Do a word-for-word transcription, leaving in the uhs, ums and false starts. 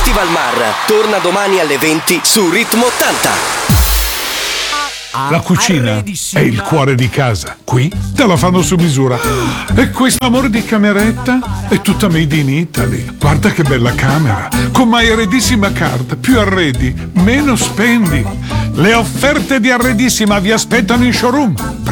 Festival Mar torna domani alle venti su Ritmo ottanta. La cucina è il cuore di casa. Qui te la fanno su misura. E questo amore di cameretta è tutta made in Italy. Guarda che bella camera. Con My Arredissima Card. Più arredi, meno spendi. Le offerte di Arredissima vi aspettano in showroom.